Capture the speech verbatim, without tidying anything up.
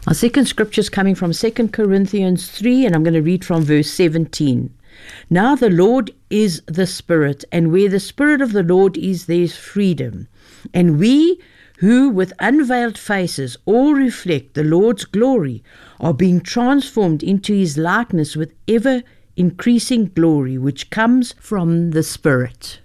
Our second scripture is coming from Second Corinthians three, and I'm going to read from verse seventeen. Now the Lord is the Spirit, and where the Spirit of the Lord is, there is freedom. And we who with unveiled faces all reflect the Lord's glory are being transformed into his likeness with ever increasing glory, which comes from the Spirit.